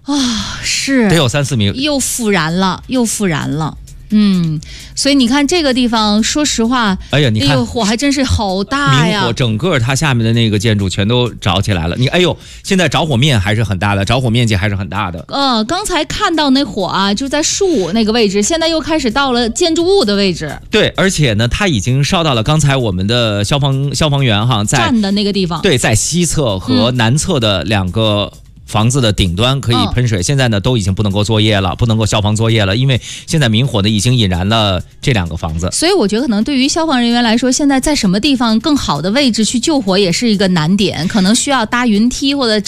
是得有3-4米， 又复燃了。所以你看这个地方，说实话， 你看火还真是好大呀！ 明火，整个它下面的那个建筑全都着起来了。现在着火面还是很大的，着火面积还是很大的。 刚才看到那火啊，就在树那个位置，现在又开始到了建筑物的位置。 对，而且呢，它已经烧到了刚才我们的消防员在站的那个地方。 对，在西侧和南侧的2个。房子的顶端可以喷水，现在呢都已经不能够作业了，不能够消防作业了，因为现在明火呢已经引燃了这2个房子。 所以我觉得可能对于消防人员来说，现在在什么地方更好的位置去救火也是一个难点，可能需要搭云梯或者